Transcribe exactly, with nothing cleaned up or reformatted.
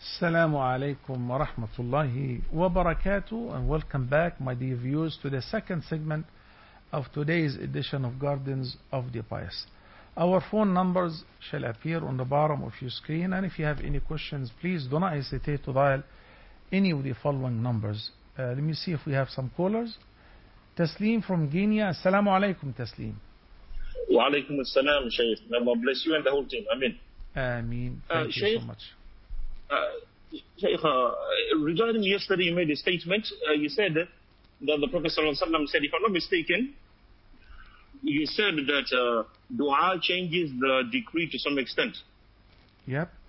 Assalamu alaikum wa rahmatullahi wa barakatuh, and welcome back, my dear viewers, to the second segment of today's edition of Gardens of the Pious. Our phone numbers shall appear on the bottom of your screen, and if you have any questions, please do not hesitate to dial any of the following numbers. Uh, let me see if we have some callers. Taslim from Guinea. Assalamu alaikum, Taslim. Wa alaikum assalam, Shaykh. May Allah bless you and the whole team. Amin. Ameen. Thank Uh, you Shaykh, so much. Uh, Shaykh, uh, regarding yesterday, you made a statement. Uh, you said that the Prophet ﷺ said, if I'm not mistaken, you said that uh, dua changes the decree to some extent. Yep.